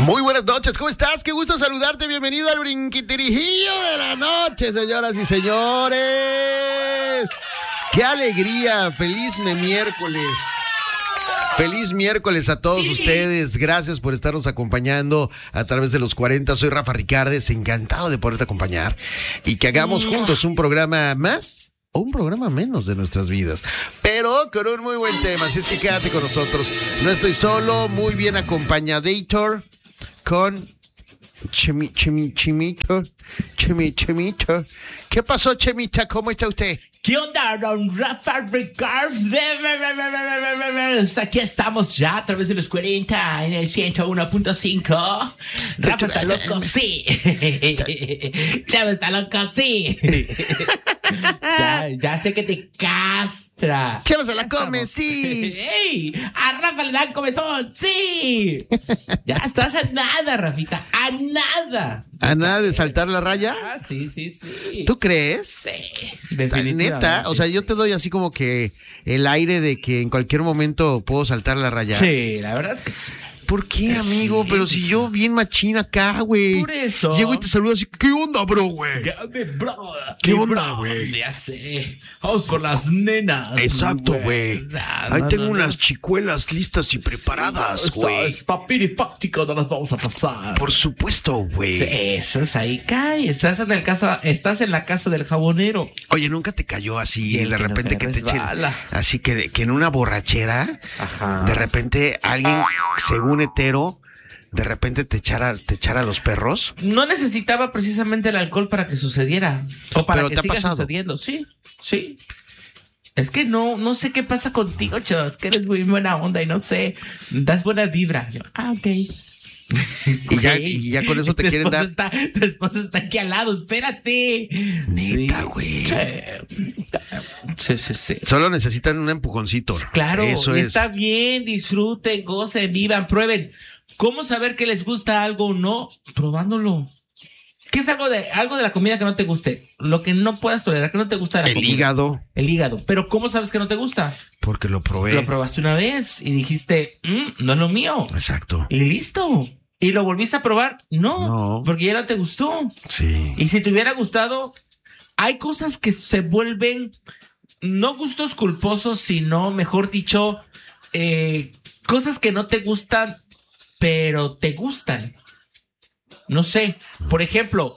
Muy buenas noches, ¿cómo estás? Qué gusto saludarte, bienvenido al brinquitirijillo de la noche, señoras y señores. ¡Qué alegría! ¡Feliz miércoles! Feliz miércoles a todos ustedes, gracias por estarnos acompañando a través de los 40, soy Rafa Ricardes, encantado de poderte acompañar y que hagamos juntos un programa más o un programa menos de nuestras vidas, pero con un muy buen tema, así es que quédate con nosotros, no estoy solo, muy bien acompañadator con Chemito. ¿Qué pasó, Chemita? ¿Cómo está usted? ¿Qué onda, don Rafa Ricardes? Aquí estamos ya a través de los 40 en el 101.5. Rafa está loco, sí. Chava está loco, sí. Ya sé que te castra. Chava se la come, sí. ¡Ey! A Rafa le dan comezón, sí. Ya estás a nada, Rafita, a nada. ¿A nada de saltar la raya? Ah, sí. ¿Tú crees? Sí, definitivamente. Neta, o sea, yo te doy así como que el aire de que en cualquier momento puedo saltar la raya. Sí, la verdad que sí. ¿Por qué, amigo? Pero si yo bien machina acá, güey. Por eso. Llego y te saludo así, ¿qué onda, bro, güey? ¿Qué onda, güey? Ya sé. Vamos con las nenas. Exacto, güey. Ahí tengo unas chicuelas listas y preparadas, güey. Papirifáctico, no las vamos a pasar. Por supuesto, güey. Eso es ahí, cae. Estás en la casa del jabonero. Oye, ¿nunca te cayó así Y de que repente no que te te echen? resbala. Así que en una borrachera, Ajá. de repente alguien, según hetero, de repente te echara a los perros. No necesitaba precisamente el alcohol para que sucediera. O para Pero que te ha siga pasado. sucediendo. Sí. Es que no sé qué pasa contigo, chavos. Que eres muy buena onda y no sé. Das buena vibra. Yo, ok. Y ya con eso te quieren dar. Tu esposa está aquí al lado, espérate. Neta, güey. Sí. Solo necesitan un empujoncito. Claro, Eso es. está bien, disfruten, gocen, vivan, prueben. ¿Cómo saber que les gusta algo o no? Probándolo. ¿Qué es algo de la comida que no te guste? Lo que no puedas tolerar, que no te gusta de la comida. Hígado. El hígado. Pero ¿cómo sabes que no te gusta? Porque lo probé. Lo probaste una vez y dijiste, no es lo mío. Exacto. Y listo. ¿Y lo volviste a probar? No. Porque ya no te gustó. Sí. Y si te hubiera gustado, hay cosas que se vuelven no gustos culposos, sino, mejor dicho, cosas que no te gustan, pero te gustan. No sé, por ejemplo,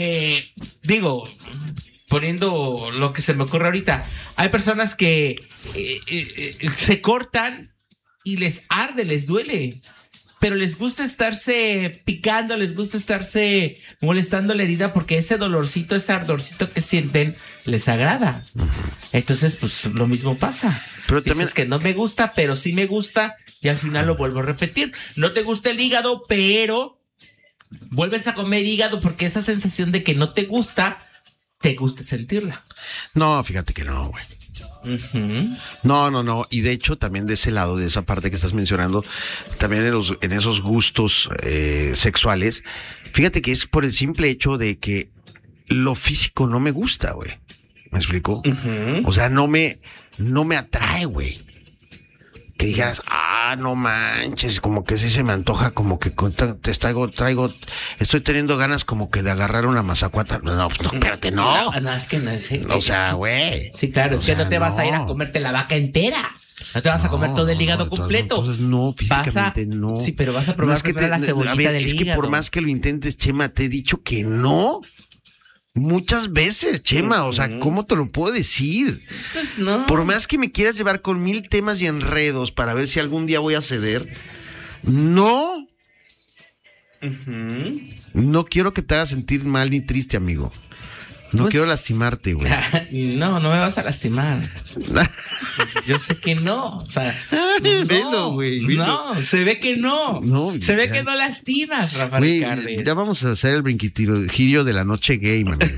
poniendo lo que se me ocurre ahorita, hay personas que se cortan y les arde, les duele, pero les gusta estarse picando, les gusta estarse molestando la herida porque ese dolorcito, ese ardorcito que sienten les agrada. Entonces, pues lo mismo pasa. Pero también dices que no me gusta, pero sí me gusta y al final lo vuelvo a repetir. No te gusta el hígado, pero vuelves a comer hígado porque esa sensación de que no te gusta sentirla. No, fíjate que no, güey. Uh-huh. No. Y de hecho, también de ese lado, de esa parte que estás mencionando, también en esos gustos sexuales, fíjate que es por el simple hecho de que lo físico no me gusta, güey. ¿Me explico? Uh-huh. O sea, no me atrae, güey. Que dijeras, no manches, como que sí se me antoja, como que estoy teniendo ganas como que de agarrar una mazacuata. No, espérate, no. No, es que no es. O sea, güey. Sí, claro, es que no te vas a ir a comerte la vaca entera. No te vas a comer todo el hígado completo. Entonces, no, físicamente no. Sí, pero vas a probar primero la cebollita del hígado. Es que por más que lo intentes, Chema, te he dicho que no. Muchas veces, Chema, o sea, ¿cómo te lo puedo decir? Pues no. Por más que me quieras llevar con 1000 temas y enredos para ver si algún día voy a ceder, no. Uh-huh. No quiero que te hagas sentir mal ni triste, amigo. No Pues, quiero lastimarte, güey. No me vas a lastimar. Yo sé que no. O sea, Velo, güey. No, se ve que no. Se ve que no lastimas, Rafa Ricardes. Ya vamos a hacer el brinquitirijillo de la noche gay, amigo.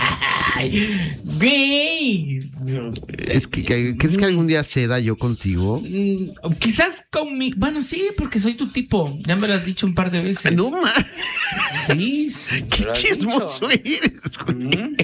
Gay. Es que ¿crees que algún día ceda yo contigo? Quizás conmigo. Bueno, sí, porque soy tu tipo. Ya me lo has dicho un par de veces. No, ma. Sí. Qué chismoso eres, güey.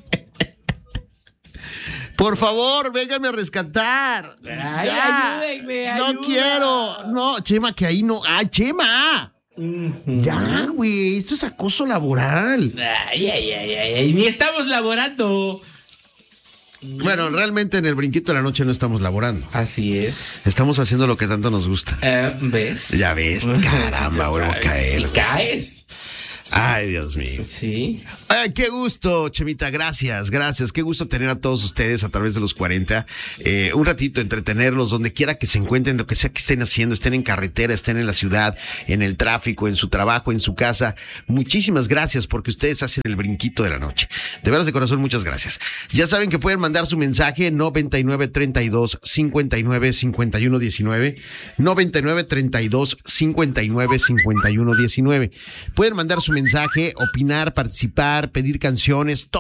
Por favor, véngame a rescatar. Ay, ya. ayúdenme, No ayuda. quiero. No, Chema, que ahí no. ¡Ay, Chema! Ya, güey, esto es acoso laboral. Ay, ni estamos laborando. Bueno, realmente en el brinquito de la noche no estamos laborando. Así es. Estamos haciendo lo que tanto nos gusta. ¿Ves? Ya ves, caramba, vuelvo a caer. ¿Y caes? Ay, Dios mío. Sí. Ay, qué gusto, Chemita, gracias. Qué gusto tener a todos ustedes a través de los 40. Un ratito, entretenerlos, donde quiera que se encuentren, lo que sea que estén haciendo, estén en carretera, estén en la ciudad, en el tráfico, en su trabajo, en su casa. Muchísimas gracias porque ustedes hacen el brinquito de la noche. De veras de corazón, muchas gracias. Ya saben que pueden mandar su mensaje 9932-595119, 9932-595119. Pueden mandar su mensaje, opinar, participar, pedir canciones, todo.